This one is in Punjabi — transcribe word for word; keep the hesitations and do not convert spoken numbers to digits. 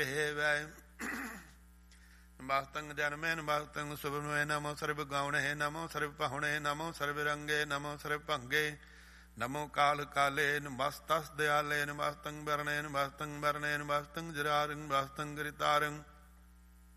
ਰਹੇ ਵੈ। ਨਮਸਤੰ ਜਨਮੇ ਨਮਸਤੰ ਸੁਭਮੇ ਨਮੋ ਸਰਬ ਗਾਉਣੇ ਨਮੋ ਸਰਬ ਪਾਹੁਣੇ ਨਮੋ ਸਰਬ ਰੰਗੇ ਨਮੋ ਸਰਬ ਭੰਗੇ ਨਮੋ ਕਾਲ ਕਾਲੇ ਨਮਸਤਸ ਦਿਆਲੇ ਨਮਸਤੰ ਵਰਣੇ ਨਮਸਤੰ ਵਰਣੇ ਨਮਸਤੰ ਜਰਾਰੰ ਨਮਸਤੰ ਗ੍ਰਿਤਾਰੰ